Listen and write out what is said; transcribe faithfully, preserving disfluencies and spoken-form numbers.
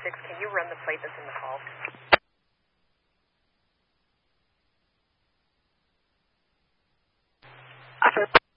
six, can you run the plate that's in the call? Affirmative.